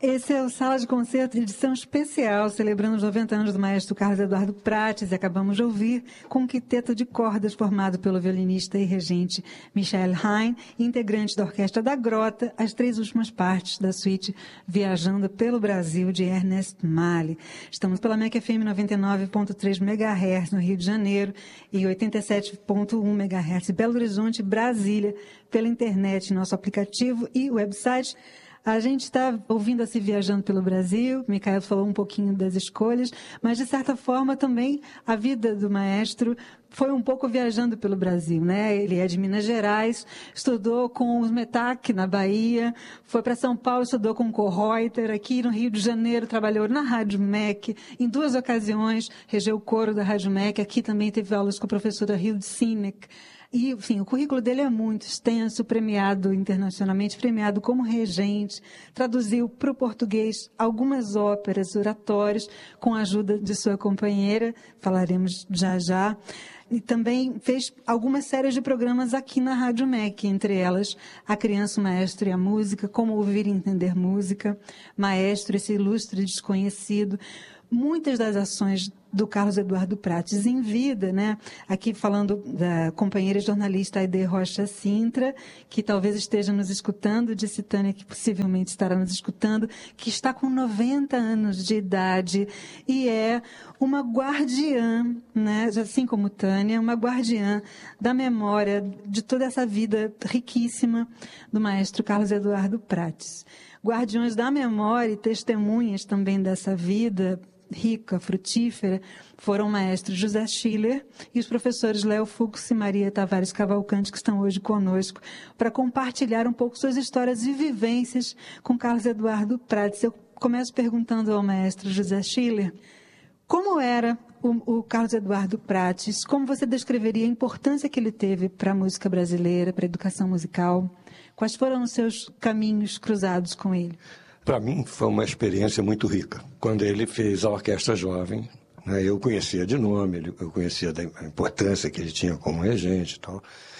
Esse é o Sala de Concerto, edição especial, celebrando os 90 anos do maestro Carlos Eduardo Prates, e acabamos de ouvir com um quinteto de cordas formado pelo violinista e regente Michael Hein, integrante da Orquestra da Grota, as 3 últimas partes da suíte Viajando pelo Brasil, de Ernest Mali. Estamos pela MEC FM 99.3 MHz no Rio de Janeiro e 87.1 MHz em Belo Horizonte, Brasília, pela internet, nosso aplicativo e website. A gente está ouvindo assim Viajando pelo Brasil, Michael falou um pouquinho das escolhas, mas de certa forma também a vida do maestro foi um pouco viajando pelo Brasil, né? Ele é de Minas Gerais, estudou com os Metac na Bahia, foi para São Paulo, estudou com o Kohreuter, aqui no Rio de Janeiro trabalhou na Rádio MEC, em 2 ocasiões regeu o coro da Rádio MEC, aqui também teve aulas com a professora Hilde Sinek. E, enfim, o currículo dele é muito extenso, premiado internacionalmente, premiado como regente, traduziu para o português algumas óperas, oratórios, com a ajuda de sua companheira, falaremos já já. E também fez algumas séries de programas aqui na Rádio MEC, entre elas A Criança, o Maestro e a Música, Como Ouvir e Entender Música, Maestro, esse ilustre desconhecido. Muitas das ações do Carlos Eduardo Prates em vida, né? Aqui falando da companheira jornalista Aide Rocha Sintra, que talvez esteja nos escutando, disse Tânia que possivelmente estará nos escutando, que está com 90 anos de idade e é uma guardiã, né? Assim como Tânia, uma guardiã da memória de toda essa vida riquíssima do maestro Carlos Eduardo Prates. Guardiões da memória e testemunhas também dessa vida rica, frutífera, foram o maestro José Schiller e os professores Léo Fux e Maria Tavares Cavalcante, que estão hoje conosco, para compartilhar um pouco suas histórias e vivências com Carlos Eduardo Prates. Eu começo perguntando ao maestro José Schiller, como era o Carlos Eduardo Prates, como você descreveria a importância que ele teve para a música brasileira, para a educação musical? Quais foram os seus caminhos cruzados com ele? Para mim foi uma experiência muito rica. Quando ele fez a Orquestra Jovem, né, eu conhecia de nome, eu conhecia da importância que ele tinha como regente e tal,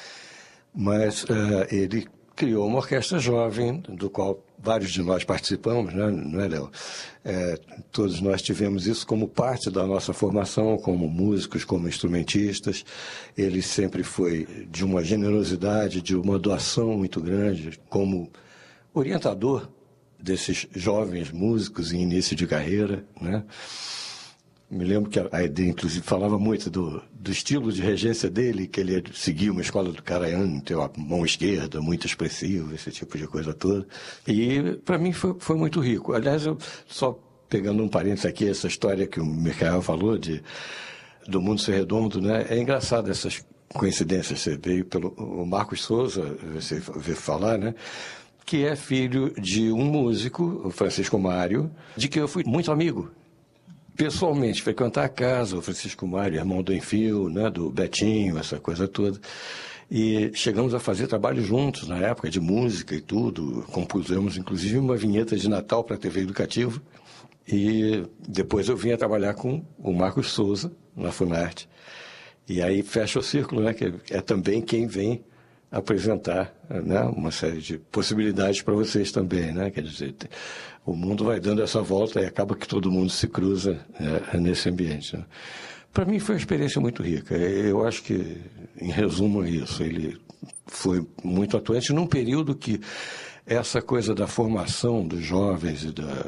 mas ele criou uma orquestra jovem, do qual vários de nós participamos, né, não é, Léo? Todos nós tivemos isso como parte da nossa formação, como músicos, como instrumentistas. Ele sempre foi de uma generosidade, de uma doação muito grande, como orientador desses jovens músicos em início de carreira, né? Me lembro que a Aide, inclusive, falava muito do estilo de regência dele, que ele seguia uma escola do Karajan, ter a mão esquerda, muito expressiva, esse tipo de coisa toda. E, para mim, foi muito rico. Aliás, eu só pegando um parênteses aqui, essa história que o Michael falou do mundo ser redondo, né? É engraçado essas coincidências. Você veio pelo Marcos Souza, você veio falar, né? Que é filho de um músico, o Francisco Mário, de que eu fui muito amigo. Pessoalmente, frequentar a casa, o Francisco Mário, irmão do Enfio, né, do Betinho, essa coisa toda. E chegamos a fazer trabalho juntos, na época, de música e tudo. Compusemos, inclusive, uma vinheta de Natal para a TV Educativa. E depois eu vim a trabalhar com o Marcos Souza, na Funarte. E aí fecha o círculo, né, que é também quem vem apresentar, né, uma série de possibilidades para vocês também, né? Quer dizer, o mundo vai dando essa volta e acaba que todo mundo se cruza, né, nesse ambiente, né? Para mim foi uma experiência muito rica. Eu acho que, em resumo, é isso. Ele foi muito atuante num período que essa coisa da formação dos jovens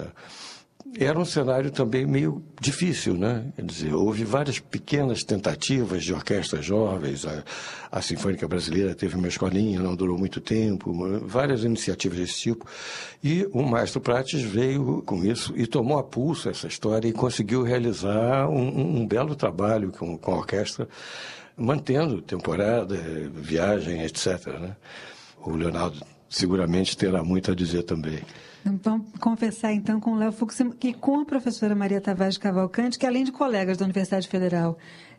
era um cenário também meio difícil, né? Quer dizer, houve várias pequenas tentativas de orquestras jovens, a Sinfônica Brasileira teve uma escolinha, não durou muito tempo, várias iniciativas desse tipo, e o maestro Prates veio com isso e tomou a pulso essa história e conseguiu realizar um belo trabalho com a orquestra, mantendo temporada, viagem, etc., né? O Leonardo seguramente terá muito a dizer também. Vamos conversar, então, com o Léo Fux e com a professora Maria Tavares Cavalcante, que, além de colegas da Universidade Federal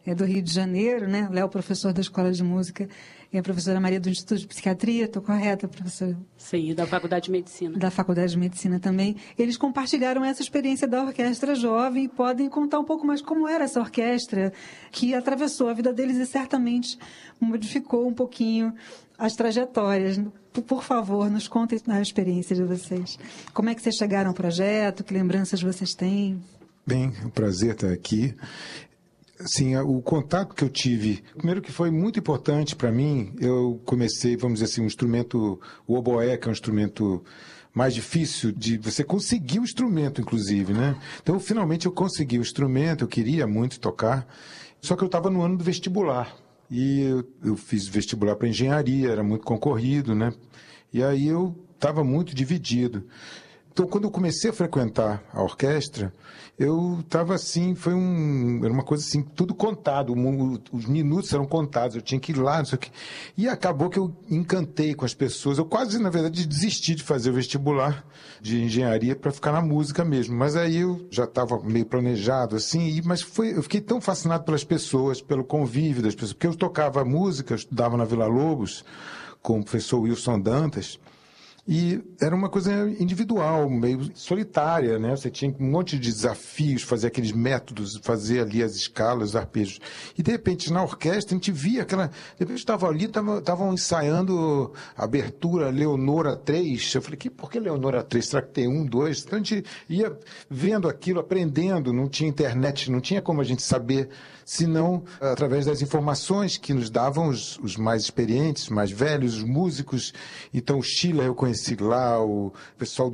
do Rio de Janeiro, né? Léo, professor da Escola de Música, e a professora Maria do Instituto de Psiquiatria, estou correta, professora? Sim, da Faculdade de Medicina. Da Faculdade de Medicina também. Eles compartilharam essa experiência da orquestra jovem e podem contar um pouco mais como era essa orquestra que atravessou a vida deles e certamente modificou um pouquinho as trajetórias. Por favor, nos contem a experiência de vocês. Como é que vocês chegaram ao projeto? Que lembranças vocês têm? Bem, é um prazer estar aqui. Assim, o contato que eu tive, primeiro que foi muito importante para mim, eu comecei, vamos dizer assim, o oboé, que é um instrumento mais difícil de você conseguir o instrumento, inclusive, né? Então, finalmente eu consegui o instrumento, eu queria muito tocar, só que eu estava no ano do vestibular. E eu fiz vestibular para engenharia, era muito concorrido, né? E aí eu estava muito dividido. Então, quando eu comecei a frequentar a orquestra, eu estava assim, era uma coisa assim, tudo contado, os minutos eram contados, eu tinha que ir lá, não sei o quê. E acabou que eu encantei com as pessoas, eu quase, na verdade, desisti de fazer o vestibular de engenharia para ficar na música mesmo, mas aí eu já estava meio planejado, assim, mas eu fiquei tão fascinado pelas pessoas, pelo convívio das pessoas, porque eu tocava música, eu estudava na Vila Lobos, com o professor Wilson Dantas, e era uma coisa individual, meio solitária, né? Você tinha um monte de desafios, fazer aqueles métodos, fazer ali as escalas, os arpejos. E, de repente, na orquestra, a gente via aquela... De repente, estava ali, estavam ensaiando a abertura Leonora 3. Eu falei, por que Leonora 3? Será que tem 1, 2? Então, a gente ia vendo aquilo, aprendendo. Não tinha internet, não tinha como a gente saber, senão através das informações que nos davam os mais experientes, mais velhos, os músicos. Então, o Schiller eu conheci lá, o pessoal